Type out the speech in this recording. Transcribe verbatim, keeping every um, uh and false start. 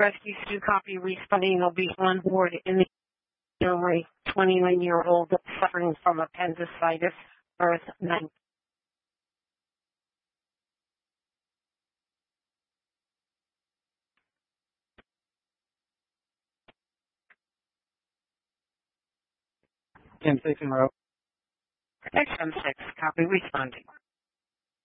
Rescue Stu copy responding. There'll be one ward in the a twenty-one-year-old suffering from appendicitis, earth nine. ten six en route. X M six, copy responding.